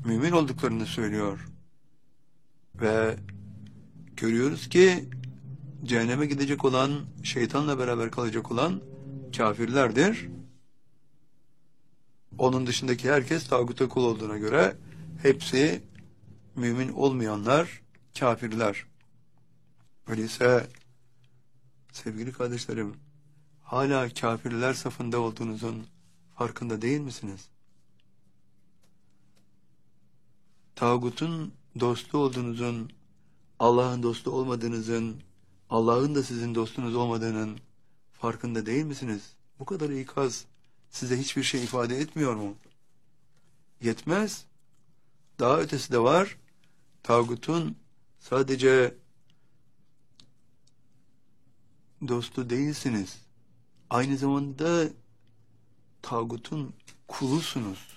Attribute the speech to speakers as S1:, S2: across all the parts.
S1: mümin olduklarını söylüyor. Ve görüyoruz ki cehenneme gidecek olan, şeytanla beraber kalacak olan kafirlerdir. Onun dışındaki herkes tağuta kul olduğuna göre hepsi mümin olmayanlar kafirler. Öyleyse sevgili kardeşlerim, hala kafirler safında olduğunuzun farkında değil misiniz? Tağutun dostu olduğunuzun, Allah'ın dostu olmadığınızın, Allah'ın da sizin dostunuz olmadığının farkında değil misiniz? Bu kadar ikaz size hiçbir şey ifade etmiyor mu? Yetmez. Daha ötesi de var. Tağutun sadece dostu değilsiniz. Aynı zamanda tağutun kulusunuz.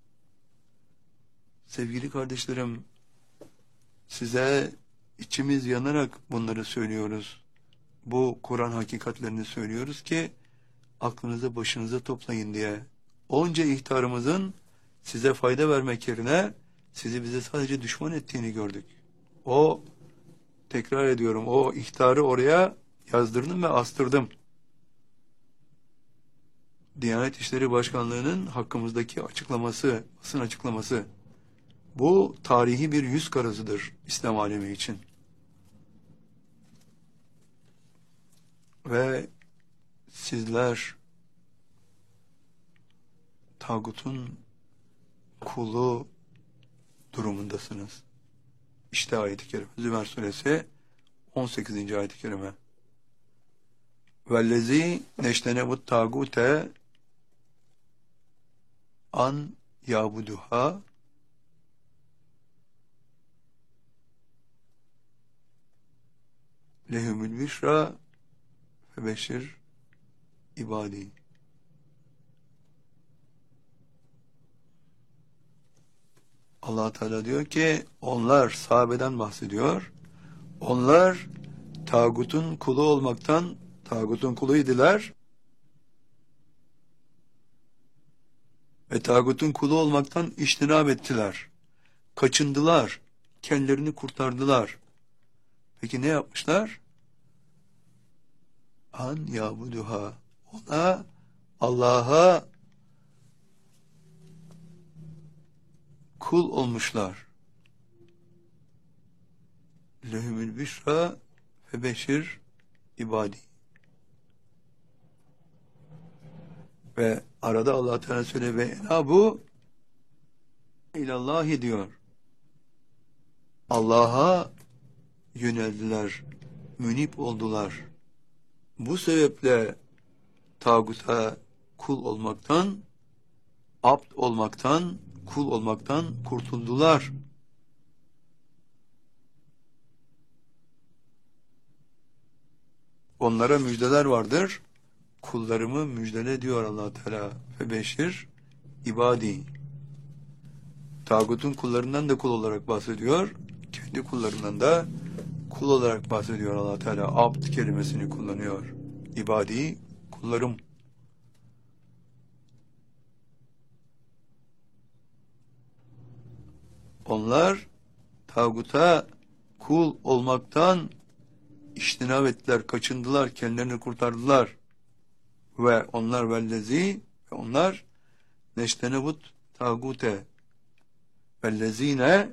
S1: Sevgili kardeşlerim, size içimiz yanarak bunları söylüyoruz. Bu Kur'an hakikatlerini söylüyoruz ki aklınızı başınıza toplayın diye. Onca ihtarımızın size fayda vermek yerine sizi bize sadece düşman ettiğini gördük. Tekrar ediyorum, o ihtarı oraya yazdırdım ve astırdım. Diyanet İşleri Başkanlığı'nın hakkımızdaki açıklaması, basın açıklaması. Bu tarihi bir yüz karasıdır İslam alemi için. Ve sizler tağutun kulu durumundasınız. İşte ayet-i kerime. Zümer suresi 18. ayet-i kerime. Vellezî neştenebut tağute an yabuduha lehumül büşra febeşir ibadî. Allah Teala diyor ki onlar, sahabeden bahsediyor. Onlar tağutun kulu olmaktan, tağutun kuluydiler ve tağutun kulu olmaktan iştinab ettiler. Kaçındılar, kendilerini kurtardılar. Peki ne yapmışlar? An yabuduha. Ona, Allah'a kul olmuşlar. Lehumül büşra febeşir ibadi. Ve arada Allah Teala söylüyor ve bu ilallahi diyor. Allah'a yöneldiler, münip oldular. Bu sebeple tağuta kul olmaktan, abd olmaktan, kul olmaktan kurtuldular. Onlara müjdeler vardır. Kullarımı müjdele diyor Allah Teala. Febeşir ibadi. Tağutun kullarından da kul olarak bahsediyor. Kendi kullarından da kul olarak bahsediyor Allah Teala. Abd kelimesini kullanıyor. İbadi, kullarım. Onlar tağuta kul olmaktan iştinab ettiler, kaçındılar, kendilerini kurtardılar. Ve onlar vellezi, ve onlar neştenebut tağute vellezine,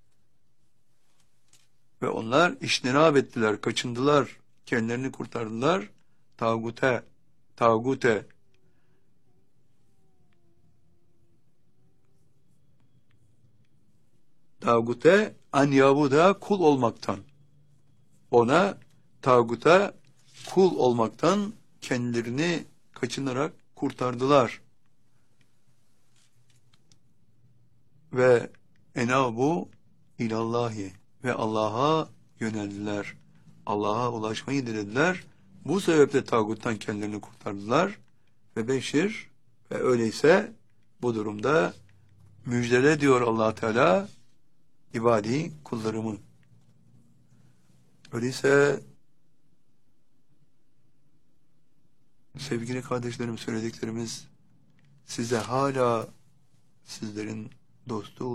S1: ve onlar iştinab ettiler, kaçındılar, kendilerini kurtardılar. Tağute an yabuda, kul olmaktan. Ona, tağuta kul olmaktan kendilerini kaçınarak kurtardılar. Ve enabu ilallahi, ve Allah'a yöneldiler. Allah'a ulaşmayı dilediler. Bu sebeple tağuttan kendilerini kurtardılar. Ve beşir, ve öyleyse bu durumda müjdele diyor Allah Teala ibadi, kullarımı. Öyleyse sevgili kardeşlerim, söylediklerimiz size hala sizlerin dostu